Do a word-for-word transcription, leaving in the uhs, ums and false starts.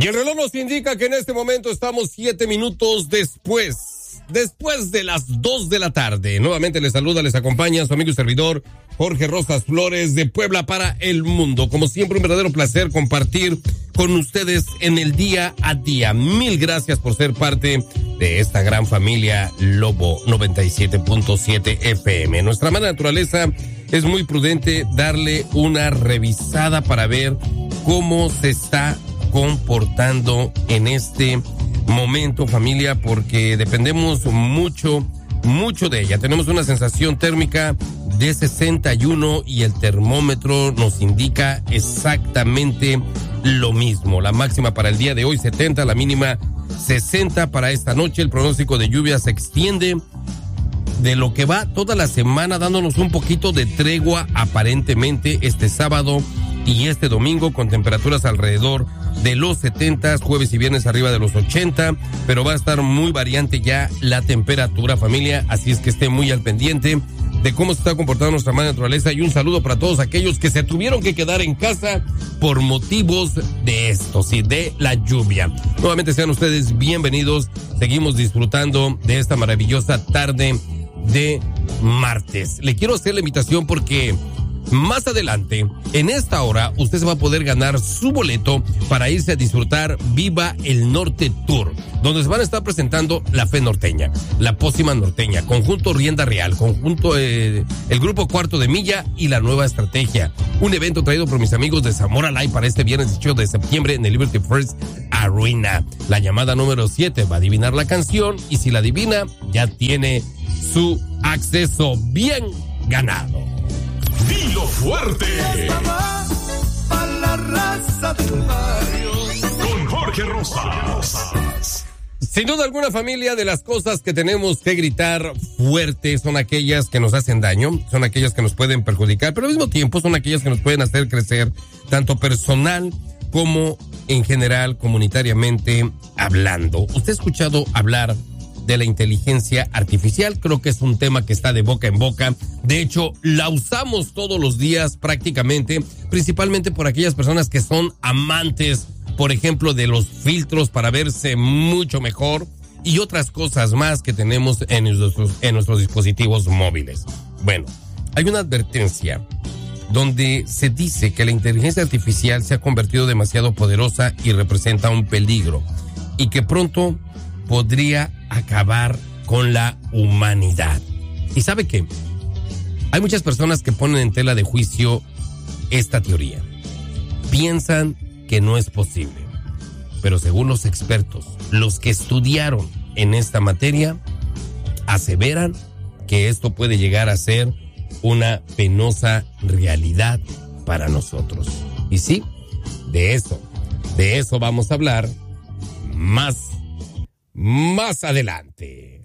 Y el reloj nos indica que en este momento estamos siete minutos después, después de las dos de la tarde. Nuevamente les saluda, les acompaña su amigo y servidor Jorge Rosas Flores de Puebla para el mundo. Como siempre, un verdadero placer compartir con ustedes en el día a día. Mil gracias por ser parte de esta gran familia Lobo noventa y siete punto siete F M. Nuestra madre naturaleza es muy prudente darle una revisada para ver cómo se está comportando en este momento, familia, porque dependemos mucho, mucho de ella. Tenemos una sensación térmica de sesenta y uno y el termómetro nos indica exactamente lo mismo. La máxima para el día de hoy setenta, la mínima sesenta para esta noche. El pronóstico de lluvia se extiende de lo que va toda la semana, dándonos un poquito de tregua aparentemente este sábado y este domingo, con temperaturas alrededor de los setenta, jueves y viernes arriba de los ochenta, pero va a estar muy variante ya la temperatura, familia, así es que esté muy al pendiente de cómo se está comportando nuestra madre naturaleza. Y un saludo para todos aquellos que se tuvieron que quedar en casa por motivos de esto, sí, de la lluvia. Nuevamente sean ustedes bienvenidos, seguimos disfrutando de esta maravillosa tarde de martes. Le quiero hacer la invitación porque más adelante, en esta hora, usted se va a poder ganar su boleto para irse a disfrutar Viva el Norte Tour, donde se van a estar presentando La Fe Norteña, La Pócima Norteña, Conjunto Rienda Real, Conjunto, eh, el Grupo Cuarto de Milla y La Nueva Estrategia. Un evento traído por mis amigos de Zamora Live para este viernes dieciocho de septiembre en el Liberty First Arena. La llamada número siete va a adivinar la canción y si la adivina, ya tiene su acceso bien ganado. Dilo fuerte. La raza del barrio. Con Jorge Rosas. Sin duda alguna, familia, de las cosas que tenemos que gritar fuerte son aquellas que nos hacen daño, son aquellas que nos pueden perjudicar, pero al mismo tiempo son aquellas que nos pueden hacer crecer, tanto personal como en general, comunitariamente hablando. ¿Usted ha escuchado hablar de la inteligencia artificial? Creo que es un tema que está de boca en boca. De hecho, la usamos todos los días prácticamente, principalmente por aquellas personas que son amantes, por ejemplo, de los filtros para verse mucho mejor y otras cosas más que tenemos en nuestros, en nuestros dispositivos móviles. Bueno, hay una advertencia donde se dice que la inteligencia artificial se ha convertido demasiado poderosa y representa un peligro y que pronto podría acabar con la humanidad. ¿Y sabe qué? Hay muchas personas que ponen en tela de juicio esta teoría. Piensan que no es posible. Pero según los expertos, los que estudiaron en esta materia, aseveran que esto puede llegar a ser una penosa realidad para nosotros. Y sí, de eso, de eso vamos a hablar más Más adelante.